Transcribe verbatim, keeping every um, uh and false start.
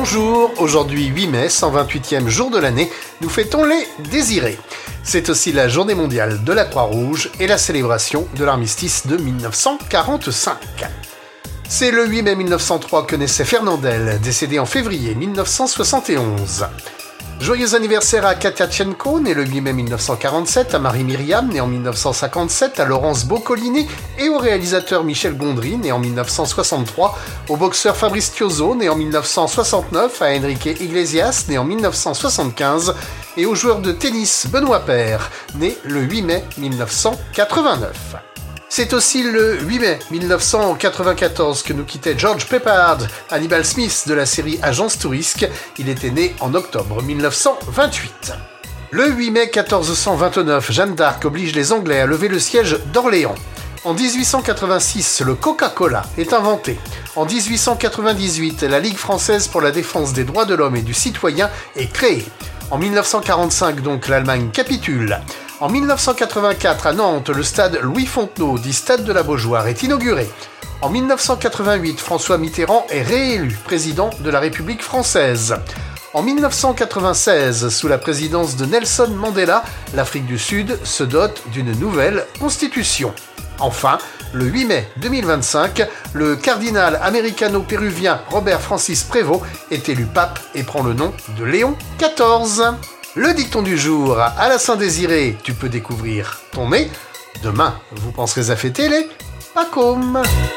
Bonjour, aujourd'hui huit mai, cent vingt-huitième jour de l'année, nous fêtons les Désirés. C'est aussi la journée mondiale de la Croix-Rouge et la célébration de l'armistice de mille neuf cent quarante-cinq. C'est le huit mai mille neuf cent trois que naissait Fernandel, décédé en février mille neuf cent soixante et onze. Joyeux anniversaire à Katia Tchenko, née le huit mai mille neuf cent quarante-sept, à Marie Myriam, née en mille neuf cent cinquante-sept, à Laurence Boccolini et au réalisateur Michel Gondry, né en mille neuf cent soixante-trois, au boxeur Fabrice Tiozzo, né en mille neuf cent soixante-neuf, à Enrique Iglesias, né en mille neuf cent soixante-quinze, et au joueur de tennis Benoît Paire, né le huit mai mille neuf cent quatre-vingt-neuf. C'est aussi le huit mai mille neuf cent quatre-vingt-quatorze que nous quittait George Peppard, Hannibal Smith de la série Agence Tourisque. Il était né en octobre mille neuf cent vingt-huit. Le huit mai quatorze cent vingt-neuf, Jeanne d'Arc oblige les Anglais à lever le siège d'Orléans. En dix-huit cent quatre-vingt-six, le Coca-Cola est inventé. En dix-huit cent quatre-vingt-dix-huit, la Ligue française pour la défense des droits de l'homme et du citoyen est créée. En mille neuf cent quarante-cinq, donc, l'Allemagne capitule. En mille neuf cent quatre-vingt-quatre, à Nantes, le stade Louis Fontenot, dit stade de la Beaujoire, est inauguré. En mille neuf cent quatre-vingt-huit, François Mitterrand est réélu président de la République française. En mille neuf cent quatre-vingt-seize, sous la présidence de Nelson Mandela, l'Afrique du Sud se dote d'une nouvelle constitution. Enfin, le huit mai deux mille vingt-cinq, le cardinal américano-péruvien Robert Francis Prévost est élu pape et prend le nom de Léon quatorze. Le dicton du jour, à la Saint-Désiré, tu peux découvrir ton nez. Demain, vous penserez à fêter les Pacômes.